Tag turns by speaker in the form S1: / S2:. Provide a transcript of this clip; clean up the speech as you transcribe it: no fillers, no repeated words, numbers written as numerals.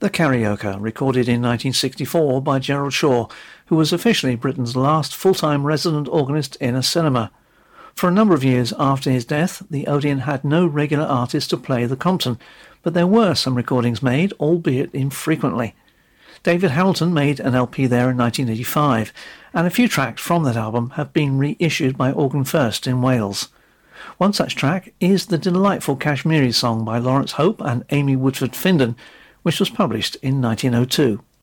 S1: The Carioca, recorded in 1964 by Gerald Shaw, who was officially Britain's last full-time resident organist in a cinema. For a number of years after his death, the Odeon had no regular artist to play the Compton, but there were some recordings made, albeit infrequently. David Hamilton made an LP there in 1985, and a few tracks from that album have been reissued by Organ First in Wales. One such track is the delightful Kashmiri song by Lawrence Hope and Amy Woodford Findon, which was published in 1902.